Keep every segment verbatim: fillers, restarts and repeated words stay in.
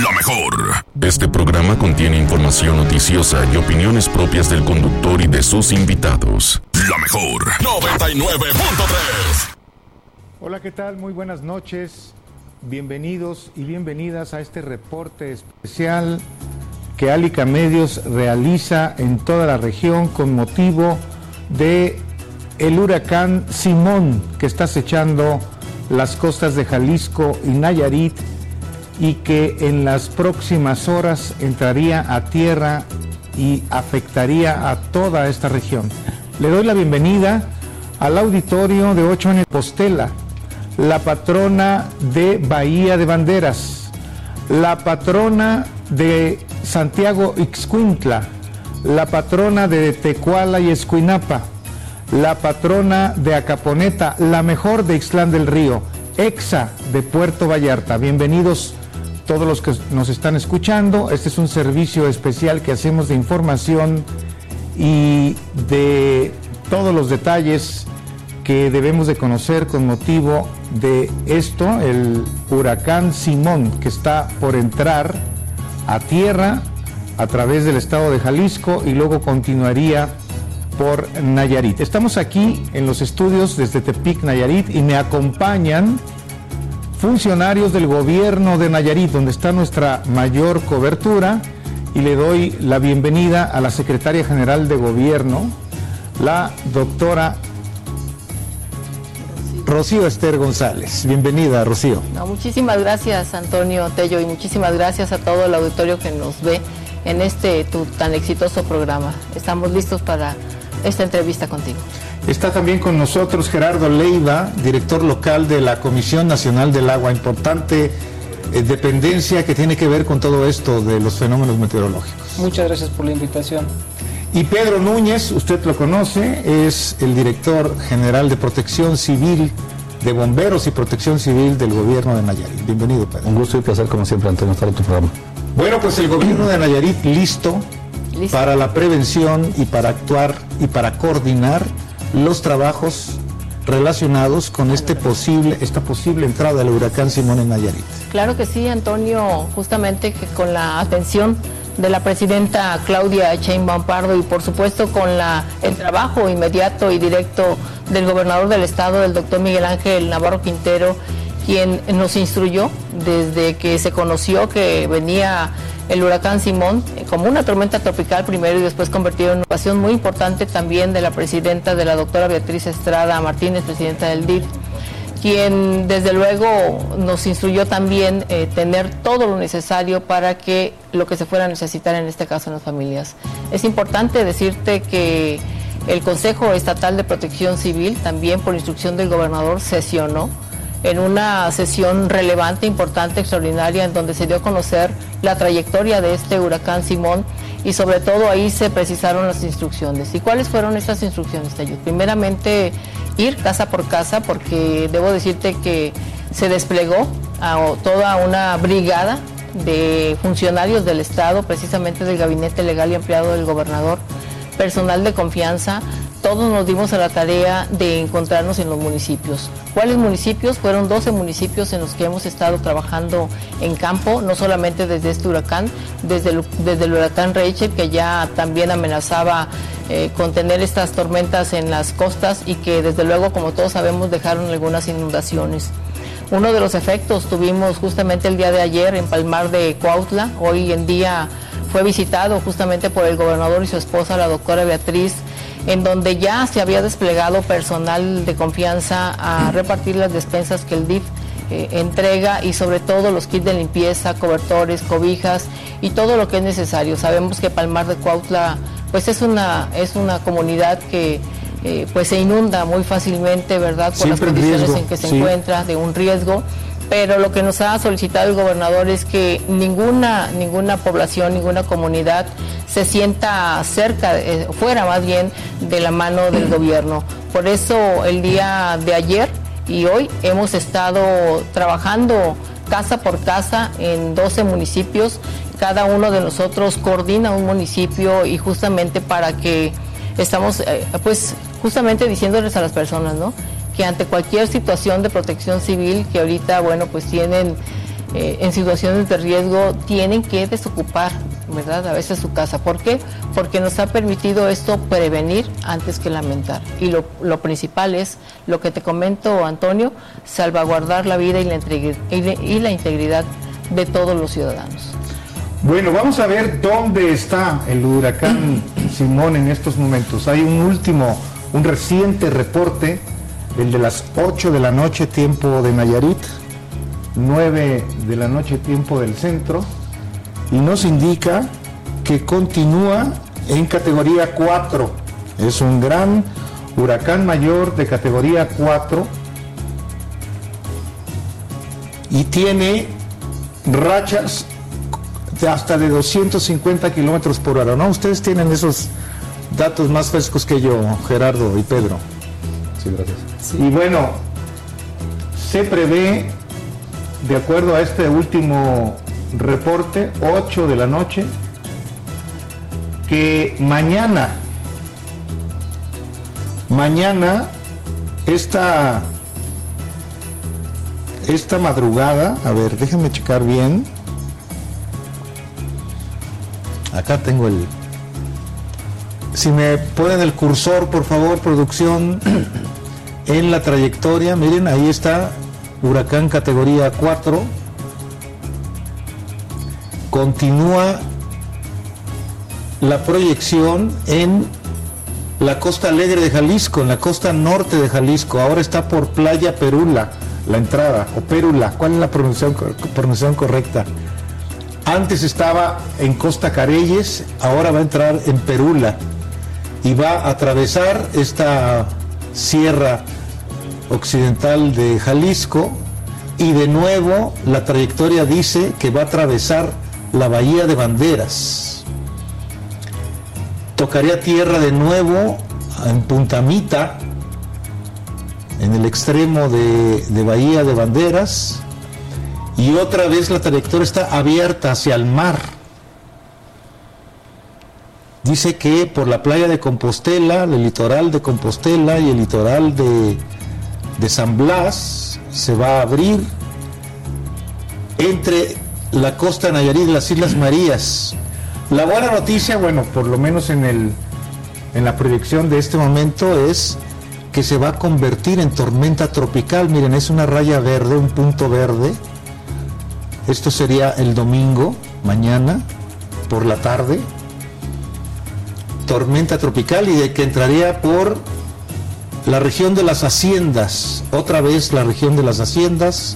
La mejor. Este programa contiene información noticiosa y opiniones propias del conductor y de sus invitados. La mejor noventa y nueve punto tres. Hola, ¿qué tal? Muy buenas noches. Bienvenidos y bienvenidas a este reporte especial que Alica Medios realiza en toda la región con motivo de el huracán Simón, que está acechando las costas de Jalisco y Nayarit y que en las próximas horas entraría a tierra y afectaría a toda esta región. Le doy la bienvenida al auditorio de ocho en Postela, la patrona de Bahía de Banderas, la patrona de Santiago Ixcuintla, la patrona de Tecuala y Escuinapa, la patrona de Acaponeta, la mejor de Ixtlán del Río, EXA de Puerto Vallarta. Bienvenidos todos los que nos están escuchando. Este es un servicio especial que hacemos de información y de todos los detalles que debemos de conocer con motivo de esto, el huracán Simón, que está por entrar a tierra a través del estado de Jalisco y luego continuaría por Nayarit. Estamos aquí en los estudios desde Tepic, Nayarit, y me acompañan funcionarios del gobierno de Nayarit, donde está nuestra mayor cobertura, y le doy la bienvenida a la secretaria general de gobierno, la doctora Rocío Ester González. Bienvenida, Rocío. No, muchísimas gracias, Antonio Tello, y muchísimas gracias a todo el auditorio que nos ve en este tu tan exitoso programa. Estamos listos para esta entrevista contigo. Está también con nosotros Gerardo Leiva, director local de la Comisión Nacional del Agua, importante eh, dependencia que tiene que ver con todo esto de los fenómenos meteorológicos. Muchas gracias por la invitación. Y Pedro Núñez, usted lo conoce, es el director general de Protección Civil, de Bomberos y Protección Civil del gobierno de Nayarit. Bienvenido, Pedro. Un gusto y placer, como siempre, Antonio, estar en tu programa. Bueno, pues el gobierno de Nayarit listo, listo para la prevención y para actuar y para coordinar los trabajos relacionados con este posible, esta posible entrada del huracán Simón en Nayarit. Claro que sí, Antonio, justamente que con la atención de la presidenta Claudia Sheinbaum Pardo y por supuesto con la, el trabajo inmediato y directo del gobernador del estado, el doctor Miguel Ángel Navarro Quintero, quien nos instruyó desde que se conoció que venía el huracán Simón como una tormenta tropical primero y después convertido en una ocasión muy importante también de la presidenta, de la doctora Beatriz Estrada Martínez, presidenta del D I F, quien desde luego nos instruyó también eh, tener todo lo necesario para que lo que se fuera a necesitar en este caso en las familias. Es importante decirte que el Consejo Estatal de Protección Civil, también por instrucción del gobernador, sesionó en una sesión relevante, importante, extraordinaria, en donde se dio a conocer la trayectoria de este huracán Simón y sobre todo ahí se precisaron las instrucciones. ¿Y cuáles fueron estas instrucciones, Tayud? Primeramente, ir casa por casa, porque debo decirte que se desplegó a toda una brigada de funcionarios del Estado, precisamente del Gabinete Legal y Empleado del Gobernador, personal de confianza. Todos nos dimos a la tarea de encontrarnos en los municipios. ¿Cuáles municipios? Fueron doce municipios en los que hemos estado trabajando en campo, no solamente desde este huracán, desde el, desde el huracán Rachel, que ya también amenazaba eh, con tener estas tormentas en las costas y que desde luego, como todos sabemos, dejaron algunas inundaciones. Uno de los efectos tuvimos justamente el día de ayer en Palmar de Cuautla. Hoy en día fue visitado justamente por el gobernador y su esposa, la doctora Beatriz, en donde ya se había desplegado personal de confianza a repartir las despensas que el D I F eh, entrega y sobre todo los kits de limpieza, cobertores, cobijas y todo lo que es necesario. Sabemos que Palmar de Cuautla pues es una, es una comunidad que eh, pues se inunda muy fácilmente, ¿verdad? Por Siempre las condiciones riesgo, en que se sí. encuentra, de un riesgo. Pero lo que nos ha solicitado el gobernador es que ninguna, ninguna población, ninguna comunidad se sienta cerca, eh, fuera más bien, de la mano del gobierno. Por eso el día de ayer y hoy hemos estado trabajando casa por casa en doce municipios. Cada uno de nosotros coordina un municipio y justamente para que estamos, eh, pues, justamente diciéndoles a las personas, ¿no?, que ante cualquier situación de protección civil, que ahorita, bueno, pues tienen eh, en situaciones de riesgo tienen que desocupar, ¿verdad?, a veces su casa. ¿Por qué? Porque nos ha permitido esto prevenir antes que lamentar. Y lo, lo principal es, lo que te comento, Antonio, salvaguardar la vida y la, y la integridad de todos los ciudadanos. Bueno, vamos a ver dónde está el huracán Simón en estos momentos. Hay un último, un reciente reporte, el de las ocho de la noche, tiempo de Nayarit, nueve de la noche, tiempo del centro, y nos indica que continúa en categoría cuatro. Es un gran huracán mayor de categoría cuatro y tiene rachas de hasta de doscientos cincuenta kilómetros por hora, ¿no? Ustedes tienen esos datos más frescos que yo, Gerardo y Pedro. Sí, gracias. Sí. Y bueno, se prevé, de acuerdo a este último reporte, ocho de la noche, que mañana, mañana, esta, esta madrugada, a ver, déjenme checar bien. Acá tengo el... Si me ponen el cursor, por favor, producción, en la trayectoria, miren, ahí está, huracán categoría cuatro, continúa la proyección en la costa alegre de Jalisco, en la costa norte de Jalisco. Ahora está por Playa Perula, la entrada, o Perula, ¿cuál es la pronunciación, pronunciación correcta? Antes estaba en Costa Careyes, ahora va a entrar en Perula y va a atravesar esta sierra occidental de Jalisco, y de nuevo la trayectoria dice que va a atravesar la Bahía de Banderas. Tocaría tierra de nuevo en Punta Mita, en el extremo de, de Bahía de Banderas, y otra vez la trayectoria está abierta hacia el mar. Dice que por la playa de Compostela, el litoral de Compostela y el litoral de, de San Blas se va a abrir entre la costa Nayarit y las Islas Marías. La buena noticia, bueno, por lo menos en el en la proyección de este momento, es que se va a convertir en tormenta tropical. Miren, es una raya verde, un punto verde. Esto sería el domingo, mañana, por la tarde. Tormenta tropical, y de que entraría por la región de las Haciendas, otra vez la región de las Haciendas,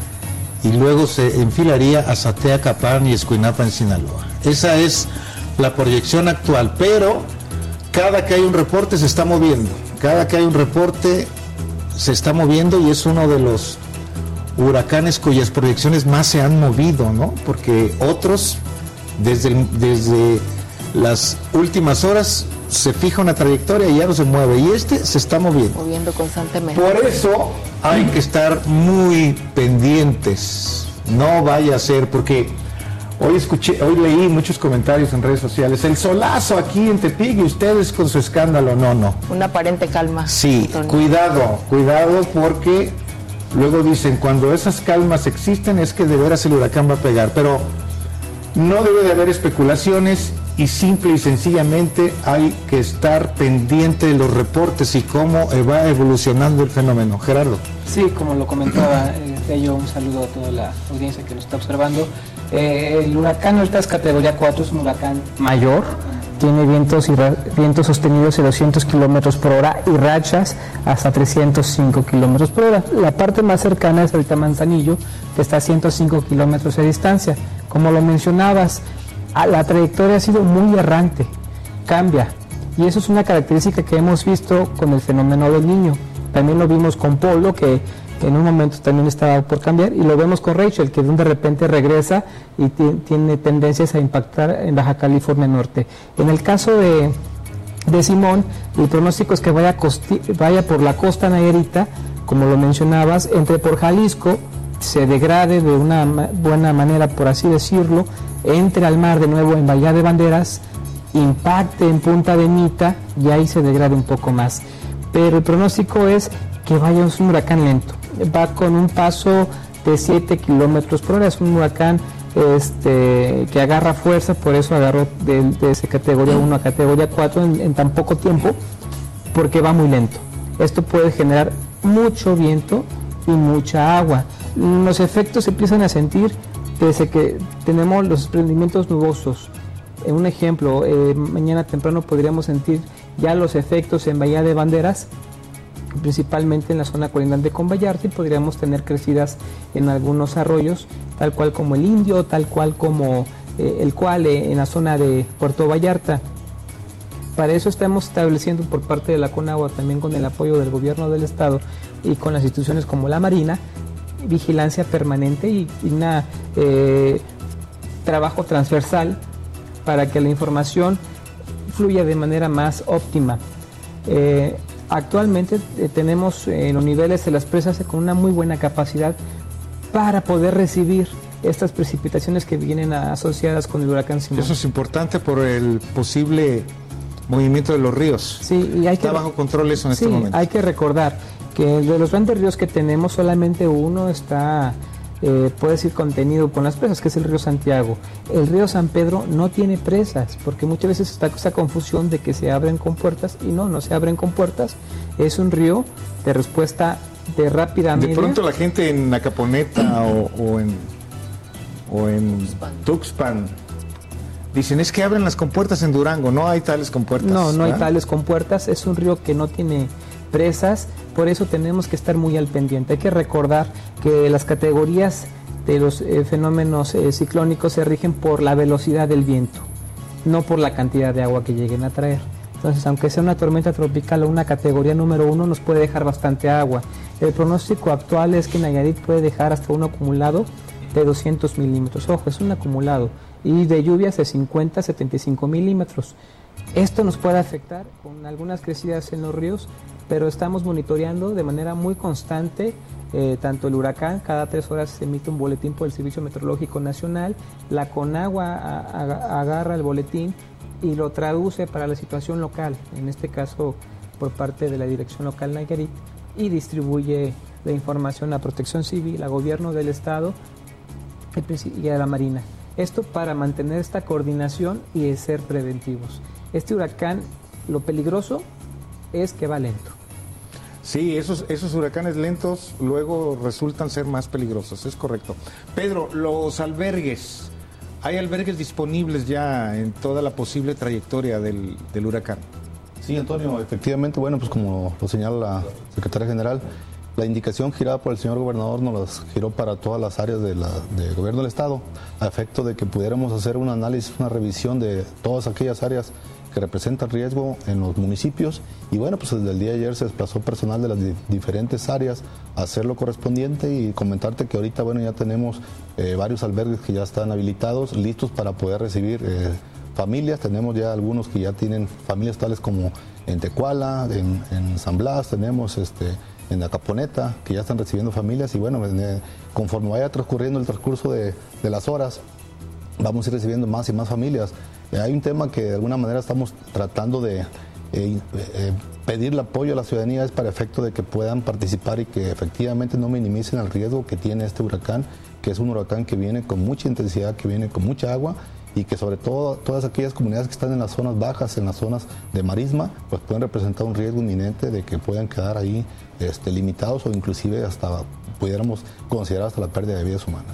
y luego se enfilaría a Zateacapán y Escuinapa en Sinaloa. Esa es la proyección actual, pero cada que hay un reporte se está moviendo, cada que hay un reporte se está moviendo, y es uno de los huracanes cuyas proyecciones más se han movido, ¿no? Porque otros, desde, desde las últimas horas, se fija una trayectoria y ya no se mueve, y este se está moviendo. Moviendo constantemente. Por eso hay que estar muy pendientes, no vaya a ser, porque hoy escuché, hoy leí muchos comentarios en redes sociales, el solazo aquí en Tepic y ustedes con su escándalo. No, no. Una aparente calma. Sí, Antonio. cuidado, cuidado, porque luego dicen, cuando esas calmas existen es que de veras el huracán va a pegar, pero no debe de haber especulaciones, y simple y sencillamente hay que estar pendiente de los reportes y cómo va evolucionando el fenómeno. Gerardo. Sí, como lo comentaba, eh, yo un saludo a toda la audiencia que nos está observando. Eh, el huracán ahorita es categoría cuatro, es un huracán mayor, tiene vientos y ra- vientos sostenidos de doscientos kilómetros por hora y rachas hasta trescientos cinco kilómetros por hora. La parte más cercana es ahorita Manzanillo, que está a ciento cinco kilómetros de distancia. Como lo mencionabas, la trayectoria ha sido muy errante, cambia, y eso es una característica que hemos visto con el fenómeno del Niño. También lo vimos con Polo, que en un momento también estaba por cambiar, y lo vemos con Rachel, que de repente regresa y t- tiene tendencias a impactar en Baja California Norte. En el caso de, de Simón, el pronóstico es que vaya, costi- vaya por la costa nayarita, como lo mencionabas, entre por Jalisco, se degrade de una ma- buena manera, por así decirlo, entre al mar de nuevo en Bahía de Banderas, impacte en Punta de Mita y ahí se degrade un poco más. Pero el pronóstico es que vaya un huracán lento, va con un paso de siete kilómetros por hora. Es un huracán este, que agarra fuerza, por eso agarró de, de esa categoría uno a categoría cuatro en, en tan poco tiempo, porque va muy lento. Esto puede generar mucho viento y mucha agua. Los efectos se empiezan a sentir desde que tenemos los desprendimientos nubosos. Eh, un ejemplo, eh, mañana temprano podríamos sentir ya los efectos en Bahía de Banderas, principalmente en la zona colindante con Vallarta, y podríamos tener crecidas en algunos arroyos, tal cual como el Indio, tal cual como eh, el Cuale en la zona de Puerto Vallarta. Para eso estamos estableciendo por parte de la CONAGUA, también con el apoyo del gobierno del estado y con las instituciones como la Marina, vigilancia permanente y, y un eh, trabajo transversal para que la información fluya de manera más óptima. Eh, actualmente eh, tenemos eh, los niveles de las presas con una muy buena capacidad para poder recibir estas precipitaciones que vienen asociadas con el huracán Simón. Eso es importante por el posible movimiento de los ríos. Sí, y hay Está que, bajo control eso en sí, este momento. Hay que recordar que de los grandes ríos que tenemos, solamente uno está, eh, puede decir, contenido con las presas, que es el río Santiago. El río San Pedro no tiene presas, porque muchas veces está esa confusión de que se abren compuertas, y no, no se abren compuertas. Es un río de respuesta de rápida media. De pronto la gente en Acaponeta o, o en, o en Tuxpan dicen, es que abren las compuertas en Durango. No hay tales compuertas. No, no hay ¿verdad? tales compuertas. Es un río que no tiene presas, por eso tenemos que estar muy al pendiente. Hay que recordar que las categorías de los eh, fenómenos eh, ciclónicos se rigen por la velocidad del viento, no por la cantidad de agua que lleguen a traer. Entonces, aunque sea una tormenta tropical o una categoría número uno, nos puede dejar bastante agua. El pronóstico actual es que Nayarit puede dejar hasta un acumulado de doscientos milímetros. Ojo, es un acumulado. Y de lluvias de cincuenta a setenta y cinco milímetros. Esto nos puede afectar con algunas crecidas en los ríos, pero estamos monitoreando de manera muy constante eh, tanto el huracán. Cada tres horas se emite un boletín por el Servicio Meteorológico Nacional. La CONAGUA a, a, agarra el boletín y lo traduce para la situación local, en este caso por parte de la Dirección Local Nayarit, y distribuye la información a Protección Civil, a Gobierno del Estado y a la Marina. Esto para mantener esta coordinación y ser preventivos. Este huracán, lo peligroso es que va lento. Sí, esos, esos huracanes lentos luego resultan ser más peligrosos, es correcto. Pedro, los albergues, ¿hay albergues disponibles ya en toda la posible trayectoria del, del huracán? Sí, Antonio, efectivamente, bueno, pues como lo señala la secretaria general, la indicación girada por el señor gobernador nos las giró para todas las áreas de la, del gobierno del estado, a efecto de que pudiéramos hacer un análisis, una revisión de todas aquellas áreas que representan riesgo en los municipios. Y bueno, pues desde el día de ayer se desplazó personal de las di diferentes áreas a hacer lo correspondiente, y comentarte que ahorita, bueno, ya tenemos eh, varios albergues que ya están habilitados, listos para poder recibir eh, familias. Tenemos ya algunos que ya tienen familias tales como en Tecuala, en, en San Blas, tenemos este... en Acaponeta, que ya están recibiendo familias, y bueno, conforme vaya transcurriendo el transcurso de, de las horas, vamos a ir recibiendo más y más familias. Eh, hay un tema que de alguna manera estamos tratando de eh, eh, pedir el apoyo a la ciudadanía, es para efecto de que puedan participar y que efectivamente no minimicen el riesgo que tiene este huracán, que es un huracán que viene con mucha intensidad, que viene con mucha agua, y que sobre todo todas aquellas comunidades que están en las zonas bajas, en las zonas de marisma, pues pueden representar un riesgo inminente de que puedan quedar ahí este, limitados, o inclusive hasta pudiéramos considerar hasta la pérdida de vidas humanas.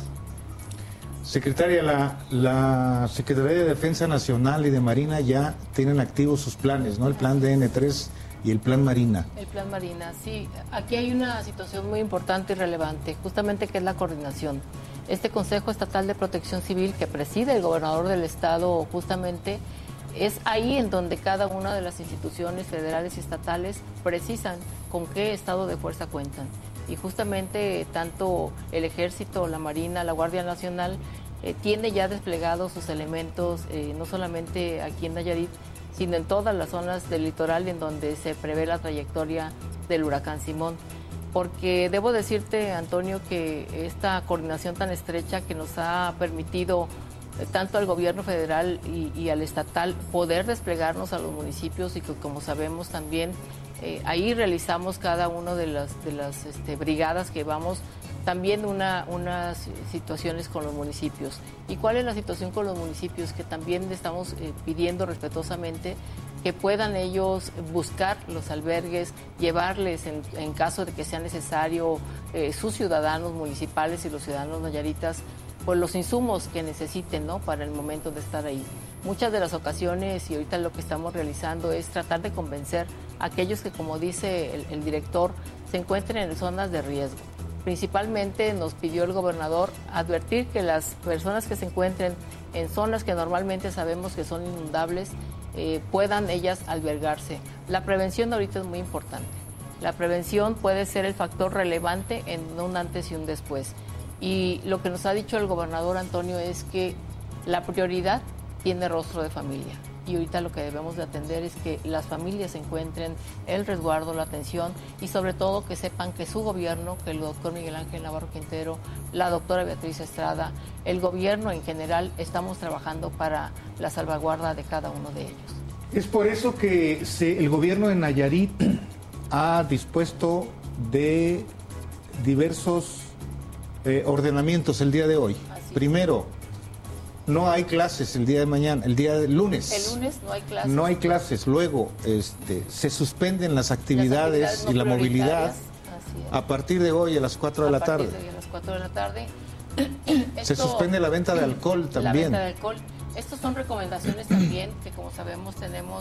Secretaria, la, la Secretaría de Defensa Nacional y de Marina ya tienen activos sus planes, ¿no? El plan D N tres y el plan Marina. El plan Marina, sí. Aquí hay una situación muy importante y relevante, justamente que es la coordinación. Este Consejo Estatal de Protección Civil que preside el gobernador del estado, justamente es ahí en donde cada una de las instituciones federales y estatales precisan con qué estado de fuerza cuentan. Y justamente tanto el Ejército, la Marina, la Guardia Nacional eh, tiene ya desplegados sus elementos, eh, no solamente aquí en Nayarit, sino en todas las zonas del litoral en donde se prevé la trayectoria del huracán Simón. Porque debo decirte, Antonio, que esta coordinación tan estrecha que nos ha permitido eh, tanto al gobierno federal y, y al estatal poder desplegarnos a los municipios, y que, como sabemos también, eh, ahí realizamos cada una de las, de las este, brigadas que vamos también una, unas situaciones con los municipios. ¿Y cuál es la situación con los municipios? Que también estamos eh, pidiendo respetuosamente que puedan ellos buscar los albergues, llevarles en, en caso de que sea necesario eh, sus ciudadanos municipales y los ciudadanos nayaritas, pues los insumos que necesiten, ¿no?, para el momento de estar ahí. Muchas de las ocasiones, y ahorita lo que estamos realizando es tratar de convencer a aquellos que, como dice el, el director, se encuentren en zonas de riesgo. Principalmente nos pidió el gobernador advertir que las personas que se encuentren en zonas que normalmente sabemos que son inundables, eh, puedan ellas albergarse. La prevención ahorita es muy importante. La prevención puede ser el factor relevante en un antes y un después. Y lo que nos ha dicho el gobernador Antonio es que la prioridad tiene rostro de familia. Y ahorita lo que debemos de atender es que las familias encuentren el resguardo, la atención y sobre todo que sepan que su gobierno, que el doctor Miguel Ángel Navarro Quintero, la doctora Beatriz Estrada, el gobierno en general, estamos trabajando para la salvaguarda de cada uno de ellos. Es por eso que se, el gobierno de Nayarit ha dispuesto de diversos eh, ordenamientos el día de hoy. Así Primero, es. No hay clases el día de mañana, el día del lunes. El lunes no hay clases. No hay clases. Luego este, se suspenden las actividades, las actividades no y la movilidad a partir de hoy a las cuatro de la tarde. A partir de hoy a las cuatro de la tarde. Esto, se suspende la venta de alcohol también. La venta de alcohol. Estas son recomendaciones también que, como sabemos, tenemos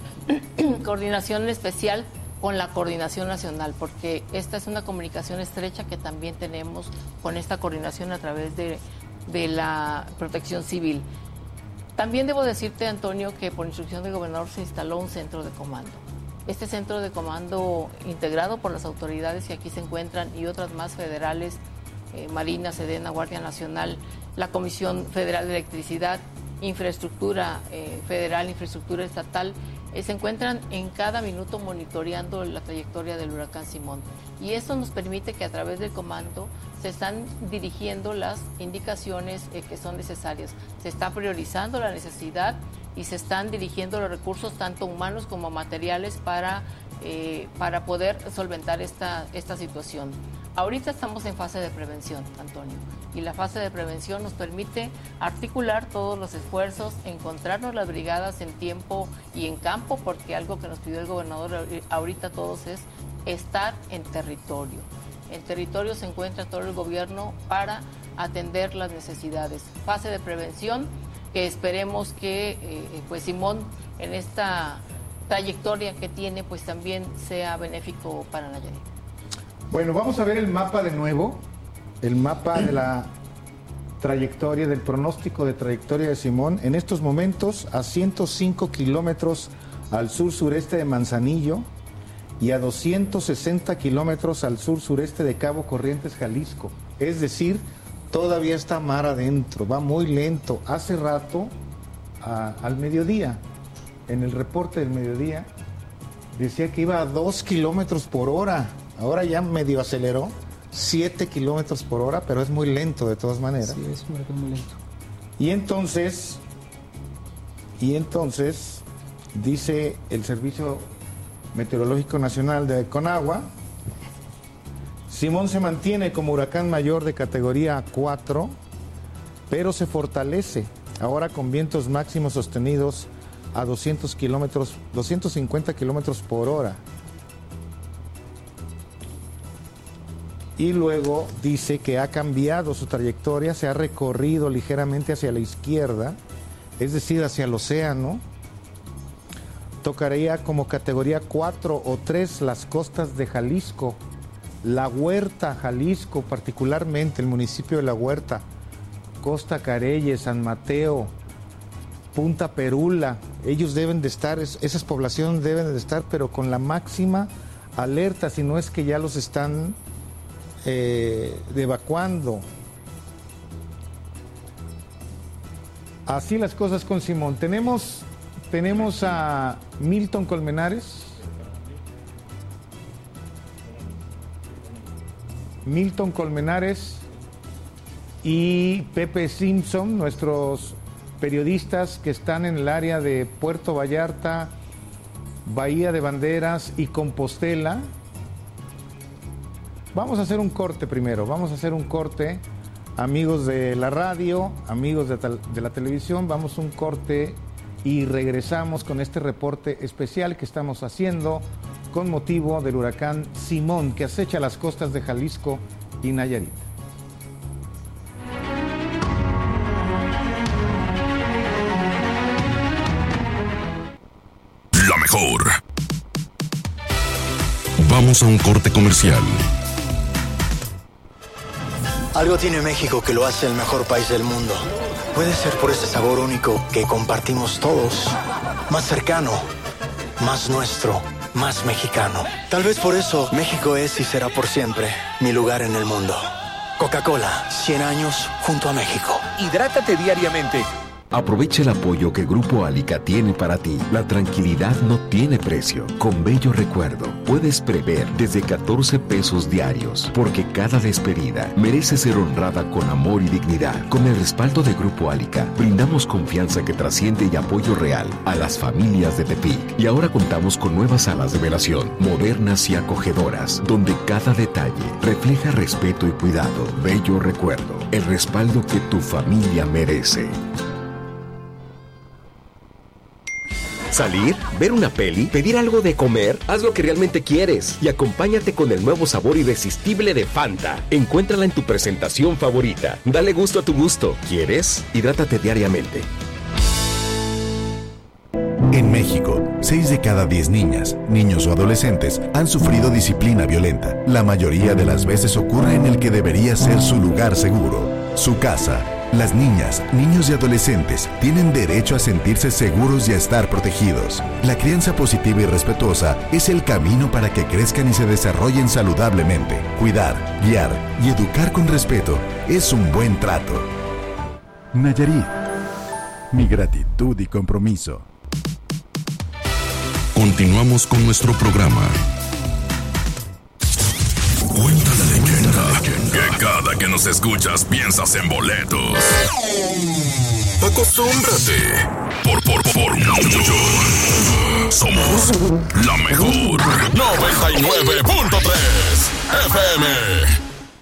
coordinación especial con la Coordinación Nacional, porque esta es una comunicación estrecha que también tenemos con esta coordinación a través de de la Protección Civil. También debo decirte, Antonio, que por instrucción del gobernador se instaló un centro de comando. Este centro de comando, integrado por las autoridades que aquí se encuentran y otras más federales, eh, Marina, Sedena, Guardia Nacional, la Comisión Federal de Electricidad, Infraestructura eh, Federal, Infraestructura Estatal, eh, se encuentran en cada minuto monitoreando la trayectoria del huracán Simón. Y esto nos permite que a través del comando se están dirigiendo las indicaciones eh, que son necesarias. Se está priorizando la necesidad y se están dirigiendo los recursos, tanto humanos como materiales, para, eh, para poder solventar esta, esta situación. Ahorita estamos en fase de prevención, Antonio, y la fase de prevención nos permite articular todos los esfuerzos, encontrarnos las brigadas en tiempo y en campo, porque algo que nos pidió el gobernador ahorita todos es estar en territorio. En territorio se encuentra todo el gobierno para atender las necesidades. Fase de prevención que esperemos que eh, pues Simón, en esta trayectoria que tiene, pues también sea benéfico para Nayarit. Bueno, vamos a ver el mapa de nuevo, el mapa de la trayectoria, del pronóstico de trayectoria de Simón. En estos momentos, a ciento cinco kilómetros al sur-sureste de Manzanillo y a doscientos sesenta kilómetros al sur-sureste de Cabo Corrientes, Jalisco. Es decir, todavía está mar adentro, va muy lento. Hace rato, a, al mediodía, en el reporte del mediodía, decía que iba a dos kilómetros por hora. Ahora ya medio aceleró, siete kilómetros por hora, pero es muy lento de todas maneras. Sí, es muy, muy lento. Y entonces, y entonces, dice el Servicio Meteorológico Nacional de Conagua, Simón se mantiene como huracán mayor de categoría cuatro, pero se fortalece, ahora con vientos máximos sostenidos a doscientos kilómetros, doscientos cincuenta kilómetros por hora. Y luego dice que ha cambiado su trayectoria, se ha recorrido ligeramente hacia la izquierda, es decir, hacia el océano. Tocaría como categoría cuatro o tres las costas de Jalisco, La Huerta, Jalisco, particularmente el municipio de La Huerta, Costa Careyes, San Mateo, Punta Perula. Ellos deben de estar, esas poblaciones deben de estar, pero con la máxima alerta, si no es que ya los están Eh, evacuando. Así las cosas con Simón. Tenemos, tenemos a Milton Colmenares. Milton Colmenares y Pepe Simpson, nuestros periodistas que están en el área de Puerto Vallarta, Bahía de Banderas y Compostela. Vamos a hacer un corte primero, vamos a hacer un corte, amigos de la radio, amigos de, de la televisión, vamos a un corte y regresamos con este reporte especial que estamos haciendo con motivo del huracán Simón, que acecha las costas de Jalisco y Nayarit. La mejor. Vamos a un corte comercial. Algo tiene México que lo hace el mejor país del mundo. Puede ser por ese sabor único que compartimos todos. Más cercano, más nuestro, más mexicano. Tal vez por eso México es y será por siempre mi lugar en el mundo. Coca-Cola, cien años junto a México. Hidrátate diariamente. Aprovecha el apoyo que Grupo Alica tiene para ti. La tranquilidad no tiene precio. Con Bello Recuerdo puedes prever desde catorce pesos diarios, porque cada despedida merece ser honrada con amor y dignidad. Con el respaldo de Grupo Alica, brindamos confianza que trasciende y apoyo real a las familias de Tepic. Y ahora contamos con nuevas salas de velación, modernas y acogedoras, donde cada detalle refleja respeto y cuidado. Bello Recuerdo, el respaldo que tu familia merece. Salir, ver una peli, pedir algo de comer, haz lo que realmente quieres y acompáñate con el nuevo sabor irresistible de Fanta. Encuéntrala en tu presentación favorita. Dale gusto a tu gusto. ¿Quieres? Hidrátate diariamente. En México, seis de cada diez niñas, niños o adolescentes han sufrido disciplina violenta. La mayoría de las veces ocurre en el que debería ser su lugar seguro, su casa. Las niñas, niños y adolescentes tienen derecho a sentirse seguros y a estar protegidos. La crianza positiva y respetuosa es el camino para que crezcan y se desarrollen saludablemente. Cuidar, guiar y educar con respeto es un buen trato. Nayarit, mi gratitud y compromiso. Continuamos con nuestro programa. Cuenta la leyenda que cada que nos escuchas piensas en boletos. Acostúmbrate. Por, por, por mucho. Somos la mejor. noventa y nueve punto tres F M.